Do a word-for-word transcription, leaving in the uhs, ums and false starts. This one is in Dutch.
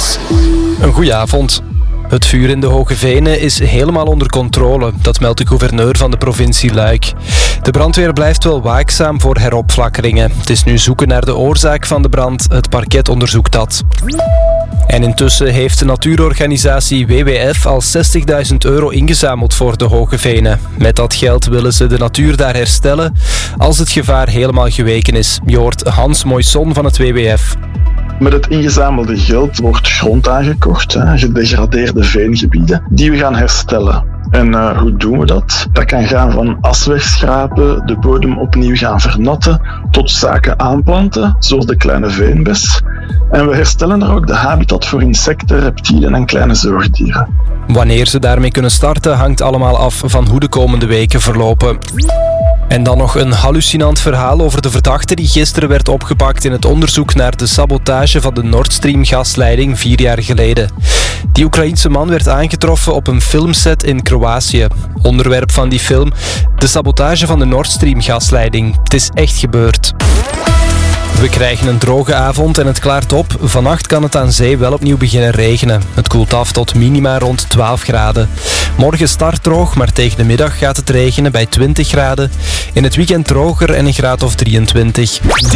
Een goeie avond. Het vuur in de Hoge Venen is helemaal onder controle, dat meldt de gouverneur van de provincie Luik. De brandweer blijft wel waakzaam voor heropflakkeringen. Het is nu zoeken naar de oorzaak van de brand. Het parket onderzoekt dat. En intussen heeft de natuurorganisatie W W F al zestigduizend euro ingezameld voor de Hoge Venen. Met dat geld willen ze de natuur daar herstellen als het gevaar helemaal geweken is. Je hoort Hans Moisson van het W W F. Met het ingezamelde geld wordt grond aangekocht, hè, gedegradeerde veengebieden, die we gaan herstellen. En uh, hoe doen we dat? Dat kan gaan van as wegschrapen, de bodem opnieuw gaan vernatten, tot zaken aanplanten, zoals de kleine veenbes. En we herstellen er ook de habitat voor insecten, reptielen en kleine zoogdieren. Wanneer ze daarmee kunnen starten hangt allemaal af van hoe de komende weken verlopen. En dan nog een hallucinant verhaal over de verdachte die gisteren werd opgepakt in het onderzoek naar de sabotage van de Nord Stream gasleiding vier jaar geleden. Die Oekraïense man werd aangetroffen op een filmset in Kroatië. Onderwerp van die film: de sabotage van de Nord Stream gasleiding. Het is echt gebeurd. We krijgen een droge avond en het klaart op. Vannacht kan het aan zee wel opnieuw beginnen regenen. Het koelt af tot minima rond twaalf graden. Morgen start droog, maar tegen de middag gaat het regenen bij twintig graden. In het weekend droger en een graad of drieëntwintig.